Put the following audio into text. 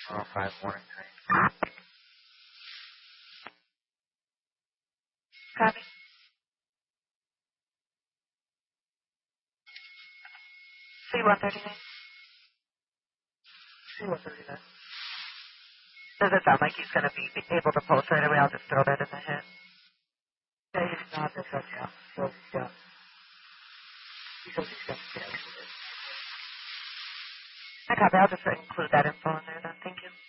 5 morning time. Copy. C-139. C-139. Does it sound like he's going to be able to post right away? I'll just throw that in the hit. Yeah, he's not this up, yeah. So, yeah. He says he's got to I copy. I'll just include that info in there then. Thank you.